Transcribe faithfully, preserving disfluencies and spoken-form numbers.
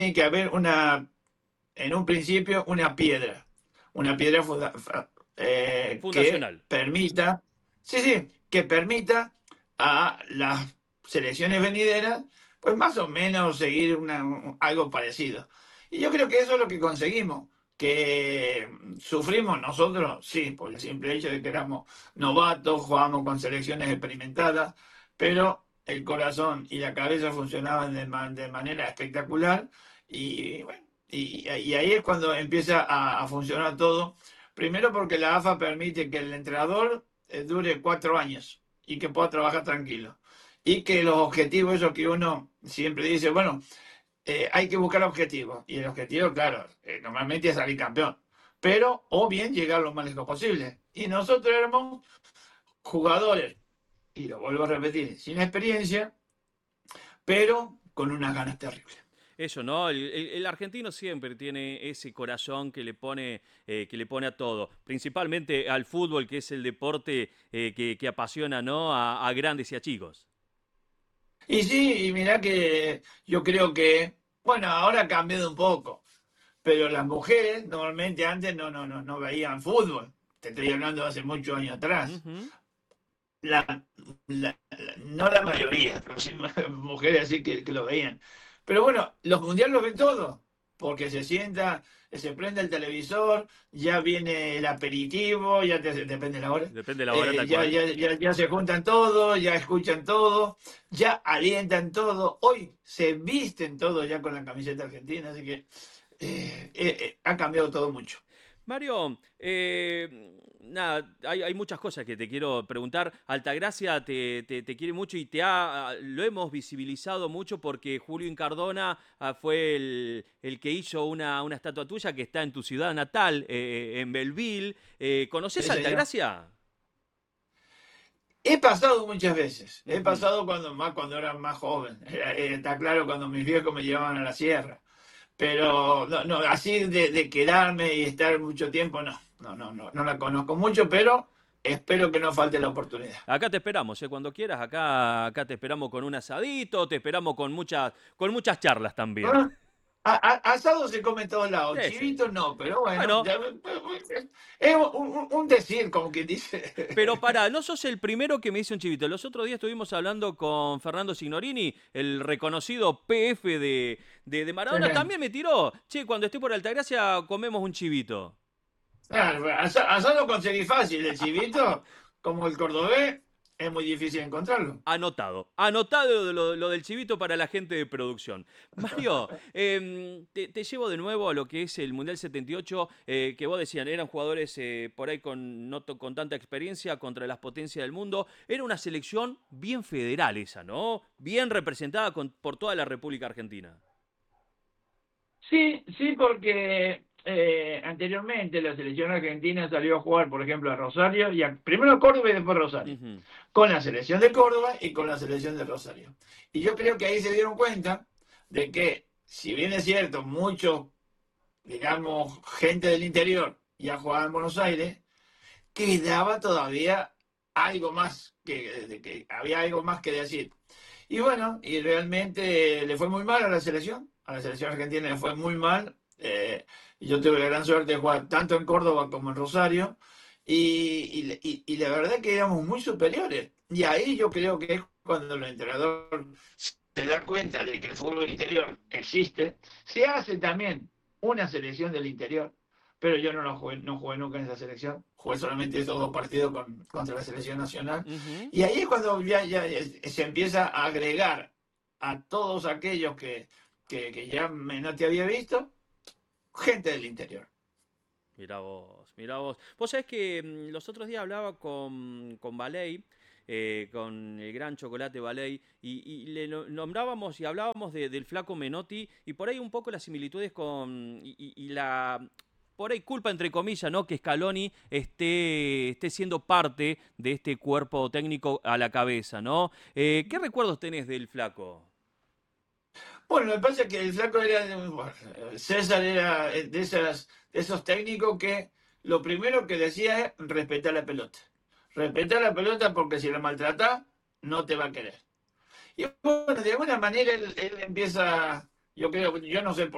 que haber una, en un principio, una piedra, una piedra funda- fa- eh, que Fundacional. permita, sí, sí, que permita a las selecciones venideras, pues más o menos seguir una, un- algo parecido. Y yo creo que eso es lo que conseguimos, que sufrimos nosotros, sí, por el simple hecho de que éramos novatos, jugábamos con selecciones experimentadas, pero el corazón y la cabeza funcionaban de, ma- de manera espectacular y bueno, y, y ahí es cuando empieza a, a funcionar todo. Primero porque la A F A permite que el entrenador eh, dure cuatro años y que pueda trabajar tranquilo. Y que los objetivos, eso que uno siempre dice, bueno, eh, hay que buscar objetivos. Y el objetivo, claro, eh, normalmente es salir campeón. Pero, o bien llegar lo más lejos posible. Y nosotros éramos jugadores, y lo vuelvo a repetir, sin experiencia, pero con unas ganas terribles. Eso, ¿no? El, el- el argentino siempre tiene ese corazón que le pone, eh, que le pone a todo, principalmente al fútbol, que es el deporte eh, que, que apasiona, ¿no? A, a grandes y a chicos. Y sí, y mirá que yo creo que, bueno, ahora ha cambiado un poco, pero las mujeres normalmente antes no, no, no, no veían fútbol. Te estoy hablando de hace muchos años atrás. Ujú. La, la- la- no la mayoría, pero sí mujeres así que, que lo veían. Pero bueno, los mundiales los ven todos, porque se sienta, se prende el televisor, ya viene el aperitivo, ya te, depende de la hora, Depende de la hora eh, tal ya, cual. ya, ya, ya se juntan todos, ya escuchan todo, ya alientan todo. Hoy se visten todos ya con la camiseta argentina, así que eh, eh, eh, ha cambiado todo mucho. Mario, eh, nada, hay, hay muchas cosas que te quiero preguntar. Altagracia te, te- te quiere mucho y te ha, lo hemos visibilizado mucho porque Julio Incardona ah, fue el, el que hizo una, una estatua tuya que está en tu ciudad natal, eh, en Belleville. Eh, ¿conoces Sí, a señor. Altagracia? He pasado muchas veces, he Ujú. pasado cuando más cuando era más joven. Era- eh, está claro cuando mis viejos me llevaban a la sierra, pero no, no, así de, de quedarme y estar mucho tiempo, no, no, no, no, no la conozco mucho, pero espero que no falte la oportunidad. Acá te esperamos, eh, cuando quieras. Acá, acá te esperamos con un asadito, te esperamos con muchas, con muchas charlas también. ¿Ah? A- a- asado se come en todos lados, Sí, sí. chivito no, pero bueno, Bueno, ya- es un, un- un decir, como quien dice. pero pará, no sos el primero que me dice un chivito. Los otros días estuvimos hablando con Fernando Signorini, el reconocido P F de, de, de Maradona. También me tiró. Che, cuando esté por Altagracia comemos un chivito. Claro, asa- asado conseguí fácil, el chivito, como el cordobés, es muy difícil encontrarlo. Anotado. Anotado lo, lo del chivito para la gente de producción. Mario, em, te, te llevo de nuevo a lo que es el Mundial setenta y ocho, eh, que vos decían, eran jugadores eh, por ahí con, no to- con tanta experiencia contra las potencias del mundo. Era una selección bien federal esa, ¿no? Bien representada con- por toda la República Argentina. Sí, sí, porque eh, anteriormente la selección argentina salió a jugar, por ejemplo, a Rosario, y a- primero a Córdoba y después a Rosario, Ujú. con la selección de Córdoba y con la selección de Rosario. Y yo creo que ahí se dieron cuenta de que, si bien es cierto, muchos, digamos, gente del interior ya jugaba en Buenos Aires, quedaba todavía algo más, que, de que había algo más que decir. Y bueno, y realmente le fue muy mal a la selección, a la selección argentina le fue muy mal. Eh, yo tuve la gran suerte de jugar tanto en Córdoba como en Rosario, y, y, y, y la verdad que éramos muy superiores. Y ahí yo creo que es cuando el entrenador se da cuenta de que el fútbol interior existe, se hace también una selección del interior, pero yo no, lo jugué, no jugué nunca en esa selección, jugué solamente esos dos partidos con, contra la selección nacional, Ujú. y ahí es cuando ya, ya se empieza a agregar a todos aquellos que, que, que ya me, no te había visto, gente del interior. Mirá vos, mirá vos. Vos sabés que mm, los otros días hablaba con, con Baley, eh, con el gran Chocolate Baley, y, y le no- nombrábamos y hablábamos de- del flaco Menotti, y por ahí un poco las similitudes con, y, y- y la, por ahí culpa entre comillas, ¿no? Que Scaloni esté, esté siendo parte de este cuerpo técnico a la cabeza, ¿no? Eh, ¿qué recuerdos tenés del flaco? Bueno, me pasa que el flaco era, de- bueno, César era de, esas, de esos técnicos que lo primero que decía es respetar la pelota. Respetar la pelota porque si la maltratás, no te va a querer. Y bueno, de alguna manera él, él empieza, yo creo, yo no sé por